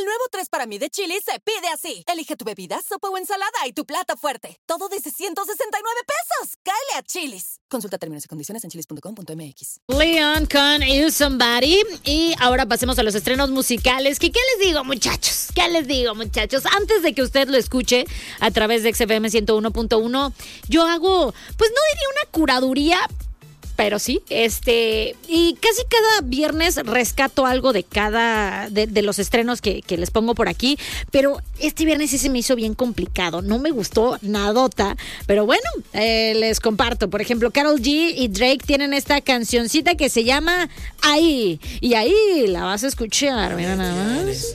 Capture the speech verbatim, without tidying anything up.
El nuevo tres para mí de Chili's se pide así. Elige tu bebida, sopa o ensalada y tu plato fuerte. Todo desde ciento sesenta y nueve pesos. ¡Cáele a Chili's! Consulta términos y condiciones en chilis punto com punto m x. Leon con You Somebody. Y ahora pasemos a los estrenos musicales. ¿Qué, ¿Qué les digo, muchachos? ¿Qué les digo, muchachos? Antes de que usted lo escuche a través de X F M ciento uno punto uno, yo hago, pues no diría una curaduría, pero sí, este, y casi cada viernes rescato algo de cada, de, de los estrenos que, que les pongo por aquí, pero este viernes sí se me hizo bien complicado, no me gustó nadota, pero bueno, eh, les comparto. Por ejemplo, Karol G y Drake tienen esta cancioncita que se llama Ahí, y ahí la vas a escuchar, mira nada más.